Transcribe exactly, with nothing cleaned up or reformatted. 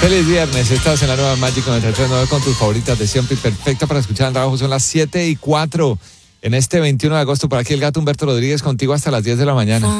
Feliz viernes, estás en la nueva Magic noventa y tres punto nueve con tus favoritas de siempre y perfecta para escuchar en trabajo. Son las siete y cuatro en este veintiuno de agosto. Por aquí el gato Humberto Rodríguez contigo hasta las diez de la mañana.